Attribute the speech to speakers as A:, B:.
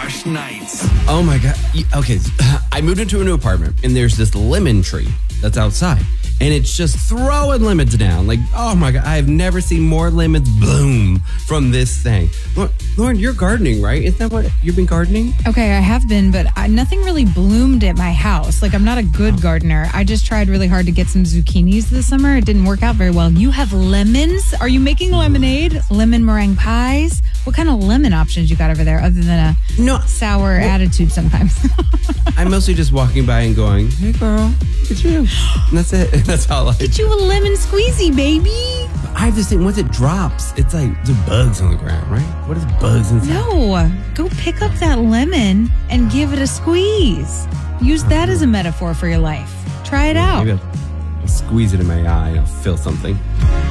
A: Gosh nights.
B: Oh my God. Okay. I moved into a new apartment and there's this lemon tree that's outside and it's just throwing lemons down. Like, oh my God. I have never seen more lemons bloom from this thing. Lauren, you're gardening, right? Isn't that what you've been gardening?
C: Okay, I have been, but nothing really bloomed at my house. Like, I'm not a good gardener. I just tried really hard to get some zucchinis this summer. It didn't work out very well. You have lemons? Are you making lemonade? Lemon meringue pies? What kind of lemon options you got over there other than a sour attitude sometimes?
B: I'm mostly just walking by and going, hey girl, look at you. And that's it. That's all I
C: Get you a lemon squeezy, baby.
B: I have this thing, once it drops, it's like there's bugs on the ground, right? What is bugs inside?
C: No, go pick up that lemon and give it a squeeze. Use that as a metaphor for your life. Try it out.
B: Maybe I'll squeeze it in my eye and I'll feel something.